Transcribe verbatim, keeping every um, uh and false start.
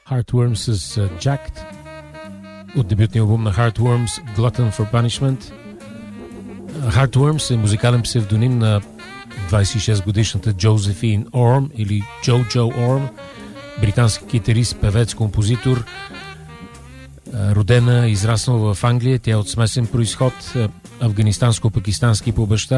Heartworms с uh, Jacked от дебютния албум на Heartworms, Glutton for Punishment. Heartworms е музикален псевдоним на двайсет и шест годишната Джозефин Орм или Джо-Джо Орм, британски китарист, певец, композитор, родена и израснала в Англия. Тя е от смесен произход, афганистанско-пакистански по баща,